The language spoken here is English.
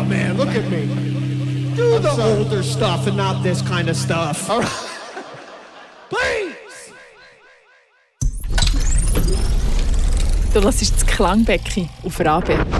man, look at me. Do the older stuff and not this kind of stuff. All right. Please! Du hörst das Klangbecken auf Rabe.